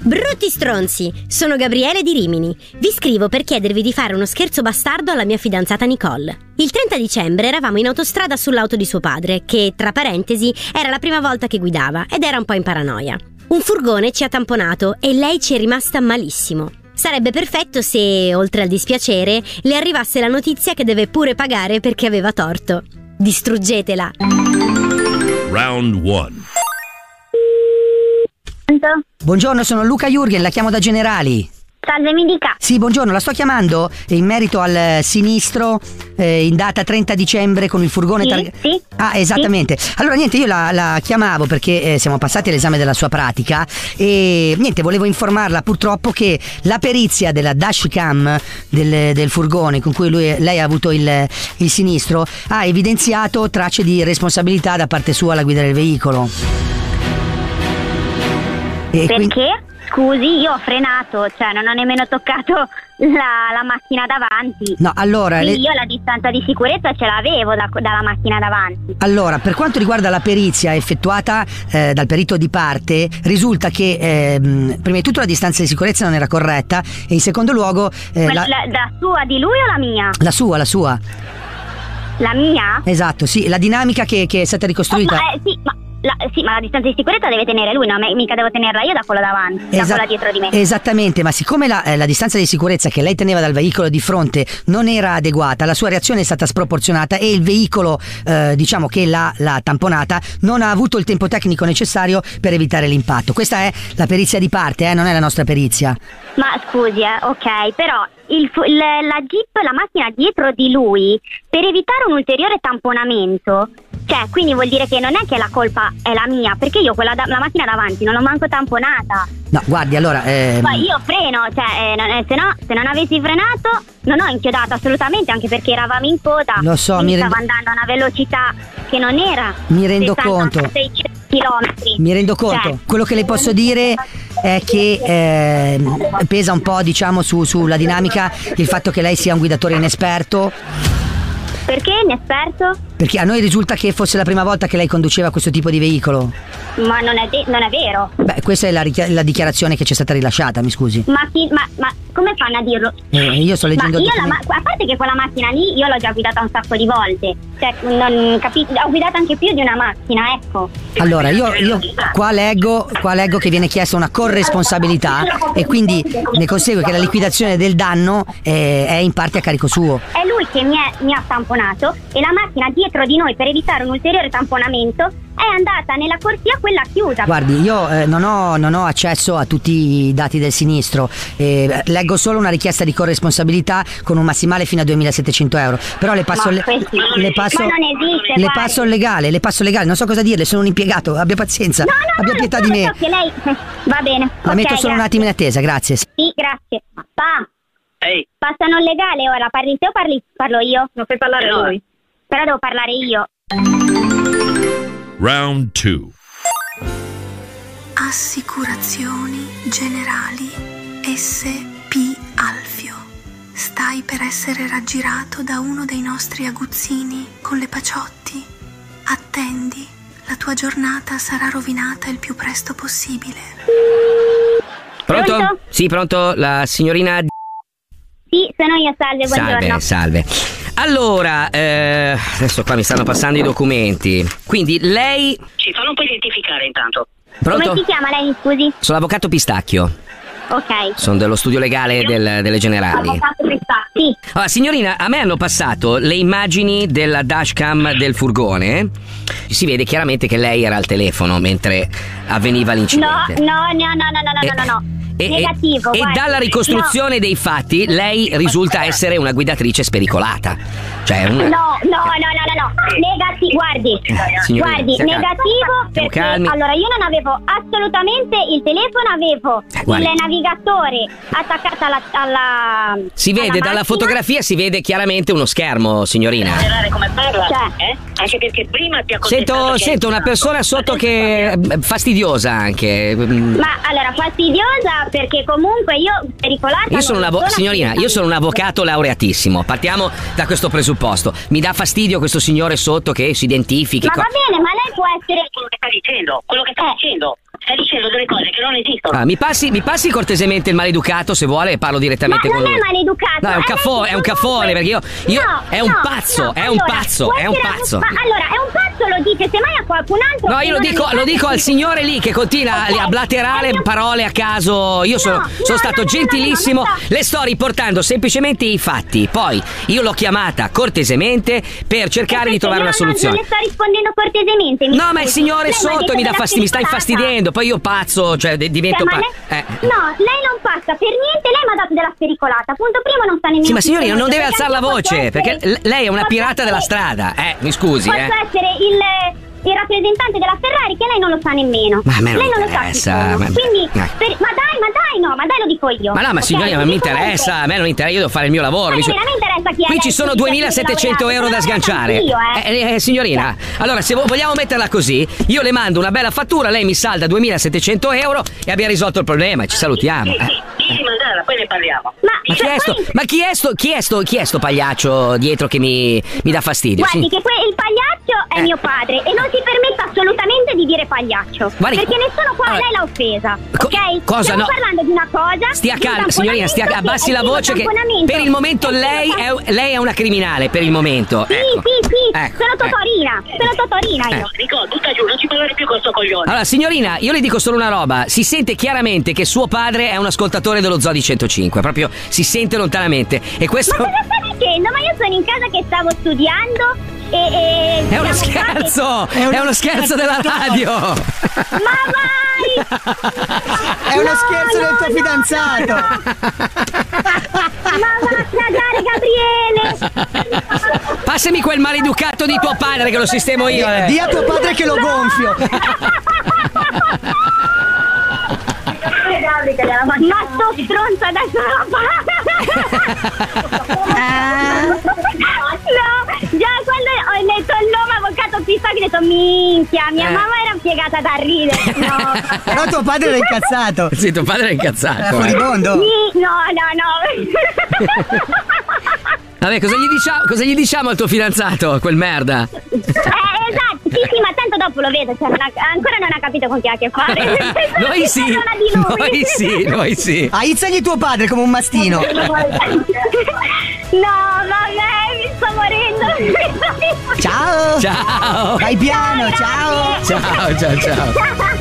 Brutti stronzi, sono Gabriele di Rimini. Vi scrivo per chiedervi di fare uno scherzo bastardo alla mia fidanzata Nicole. Il 30 dicembre eravamo in autostrada sull'auto di suo padre, che, tra parentesi, era la prima volta che guidava ed era un po' in paranoia. Un furgone ci ha tamponato e lei ci è rimasta malissimo. Sarebbe perfetto se, oltre al dispiacere, le arrivasse la notizia che deve pure pagare perché aveva torto. Distruggetela. Round 1. Buongiorno, sono Luca Jürgen, la chiamo da Generali. Salve, mi dica. Sì, buongiorno, la sto chiamando in merito al sinistro in data 30 dicembre con il furgone. Sì. Ah, esattamente. Sì. Allora, niente, io la chiamavo perché siamo passati all'esame della sua pratica e niente, volevo informarla purtroppo che la perizia della dashcam del furgone con cui lei ha avuto il sinistro ha evidenziato tracce di responsabilità da parte sua alla guida del veicolo. Perché? Scusi, io ho frenato, cioè non ho nemmeno toccato la macchina davanti. No, allora sì, io la distanza di sicurezza ce l'avevo dalla macchina davanti. Allora, per quanto riguarda la perizia effettuata dal perito di parte, risulta che prima di tutto la distanza di sicurezza non era corretta e in secondo luogo la sua di lui o la mia? La sua. La mia? Esatto, sì, la dinamica che è stata ricostruita. Sì, ma la distanza di sicurezza deve tenere lui, no? Mica devo tenerla io da quello davanti, da quella dietro di me. Esattamente, ma siccome la distanza di sicurezza che lei teneva dal veicolo di fronte non era adeguata, la sua reazione è stata sproporzionata e il veicolo, diciamo che l'ha tamponata, non ha avuto il tempo tecnico necessario per evitare l'impatto. Questa è la perizia di parte, non è la nostra perizia. Ma scusi, ok, però la Jeep, la macchina dietro di lui, per evitare un ulteriore tamponamento, cioè quindi vuol dire che non è che la colpa è la mia, perché io la macchina davanti non l'ho manco tamponata. No, guardi, allora poi io freno, cioè se non avessi frenato non ho inchiodato assolutamente, anche perché eravamo in coda. Lo so, stavo andando a una velocità che non era. Mi rendo conto. 600 chilometri. Mi rendo conto. Cioè, quello che le posso dire è che pesa un po', diciamo, sulla dinamica il fatto che lei sia un guidatore inesperto. Perché inesperto? Perché a noi risulta che fosse la prima volta che lei conduceva questo tipo di veicolo. Ma non è vero. Beh, questa è la dichiarazione che ci è stata rilasciata, mi scusi. Ma come fanno a dirlo? Io sto leggendo a parte che quella macchina lì io l'ho già guidata un sacco di volte. Cioè, ho guidato anche più di una macchina, ecco. Allora, io qua leggo che viene chiesta una corresponsabilità e quindi ne consegue che la liquidazione del danno è in parte a carico suo. È lui che mi ha tamponato e la macchina dietro di noi, per evitare un ulteriore tamponamento, è andata nella corsia quella chiusa. Guardi, io non ho accesso a tutti i dati del sinistro, leggo solo una richiesta di corresponsabilità con un massimale fino a 2.700 euro. Però le passo ma non esiste, le passo il legale, non so cosa dirle, sono un impiegato, abbia pazienza, abbia pietà di me. So che lei va bene. La metto solo un attimo in attesa, grazie. Sì, grazie. Pa. Ehi. Passano il legale ora, parli te o parlo io? Non puoi parlare lui. Però devo parlare io. Round 2. Assicurazioni Generali SP Alfio. Stai per essere raggirato da uno dei nostri aguzzini con le paciotti? Attendi, la tua giornata sarà rovinata il più presto possibile. Pronto? Sì, pronto, la signorina. Sì, sono io, salve, buongiorno. Salve. Allora, adesso qua mi stanno passando i documenti. Quindi lei. Ci fanno un po' identificare intanto. Pronto? Come si chiama lei, scusi? Sono l'avvocato Pistacchio. Ok. Sono dello studio legale delle Generali. Avvocato Pistacchio. Sì. Allora, signorina, a me hanno passato le immagini della dashcam del furgone. Si vede chiaramente che lei era al telefono mentre avveniva l'incidente. No. Negativo. E dalla ricostruzione dei fatti lei risulta essere una guidatrice spericolata. Cioè No. Guardi, negativo perché allora io non avevo assolutamente il telefono, avevo il navigatore attaccato alla si vede dalla fotografia, si vede chiaramente uno schermo, signorina. Come parla? Anche perché prima ti ha Sento una persona sotto che è fastidiosa anche. Ma allora fastidiosa perché comunque io pericolata. Signorina, io sono un avvocato laureatissimo. Partiamo da questo presupposto. Mi dà fastidio questo signore sotto che si identifichi. Ma va bene, ma lei può essere quello che sta dicendo. Stai dicendo delle cose che non esistono. Mi passi cortesemente il maleducato se vuole e parlo direttamente con lui. Ma non è maleducato. No, è un cafone perché io No, è un pazzo, è un pazzo. Ma allora, è un pazzo, lo dice semmai a qualcun altro. No, io lo dico al signore lì che continua a blaterare parole a caso. Io sono stato gentilissimo, le sto riportando semplicemente i fatti. Poi io l'ho chiamata cortesemente per cercare di trovare una soluzione. Non le sto rispondendo cortesemente. No, ma il signore sotto mi sta infastidendo. Poi io pazzo, cioè divento No, lei non passa per niente. Lei mi ha dato della spericolata. Punto primo, non sta nemmeno. Sì, ma signorina, non deve alzare la voce perché lei è una pirata della strada. Mi scusi, Posso essere il rappresentante della Ferrari che lei non lo sa nemmeno. Ma a me non lei non lo interessa, sa chi sono. ma- Quindi ma dai lo dico io. Ma no, ma signorina, ma mi interessa, a me non interessa, io devo fare il mio lavoro. A me interessa chi è. Qui ci sono 2.700 euro da sganciare. Signorina, allora se vogliamo metterla così, io le mando una bella fattura, lei mi salda 2.700 euro e abbiamo risolto il problema e ci salutiamo. Sì, mandarla, poi ne parliamo. Ma chi è sto pagliaccio dietro che mi dà fastidio? Guardi che il pagliaccio è mio padre e non si permette assolutamente di dire pagliaccio. Guardi, perché nessuno qua allora, lei l'ha offesa, ok? cosa Stiamo no? parlando di una cosa. Stia di un calma, signorina, abbassi la voce che per il momento lei è una criminale, per il momento. Sì, ecco. Ecco, sono Totorina io. Nico, butta giù, non ci parlare più con sto coglione. Allora, signorina, io le dico solo una roba. Si sente chiaramente che suo padre è un ascoltatore dello Zoo di 105. Proprio si sente lontanamente. E questo. Ma cosa sta dicendo? Ma io sono in casa che stavo studiando e È uno scherzo! È uno scherzo della radio! Ma vai! È uno scherzo del tuo fidanzato! Ma va a cagare, Gabriele! Passami quel maleducato di tuo padre che lo sistemo io. Dì a tuo padre che lo gonfio! Ma sto stronzo adesso lo No, già quando ho letto il nome avvocato Pistacchi ho detto minchia, mia mamma era piegata da ridere. No. Però tuo padre era incazzato! Sì, tuo padre è incazzato. Era furibondo! Sì, no. Vabbè, cosa gli diciamo al tuo fidanzato, quel merda? Esatto, sì, ma tanto dopo lo vedo, cioè ancora non ha capito con chi ha a che fare. Noi sì. Aizzagli tuo padre come un mastino! No, vabbè, mi sto morendo. Ciao! Ciao! Vai piano, ciao! Ciao.